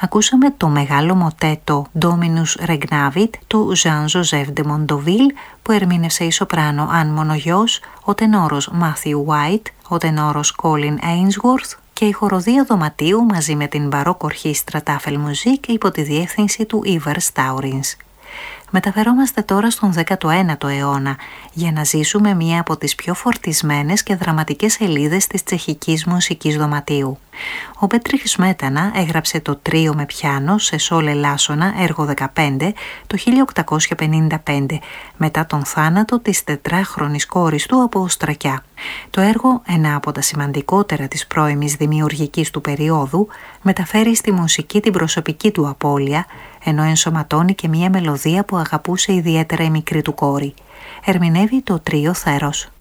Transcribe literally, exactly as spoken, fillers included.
Ακούσαμε το μεγάλο μοτέτο Dominus Regnavit του Jean-Joseph de Mondoville που ερμήνευσε η σοπράνο Αν Μονογιός, ο τενόρος Matthew White, ο τενόρος Colin Ainsworth και η χοροδία δωματίου μαζί με την μπαρόκ ορχήστρα Tafel Musik υπό τη διεύθυνση του Ivar Staurins. Μεταφερόμαστε τώρα στον δέκατο ένατο αιώνα για να ζήσουμε μία από τις πιο φορτισμένες και δραματικές σελίδες της τσεχικής μουσικής δωματίου. Ο Πέτριχ Σμέτανα έγραψε το τρίο με πιάνο σε σόλ ελάσσονα έργο δεκαπέντε το χίλια οκτακόσια πενήντα πέντε μετά τον θάνατο της τετράχρονης κόρης του από οστρακιά. Το έργο, ένα από τα σημαντικότερα της πρώιμης δημιουργικής του περίοδου, μεταφέρει στη μουσική την προσωπική του απώλεια, ενώ ενσωματώνει και μία μελωδία που αγαπούσε ιδιαίτερα η μικρή του κόρη. Ερμηνεύει το τρίο Θέρος.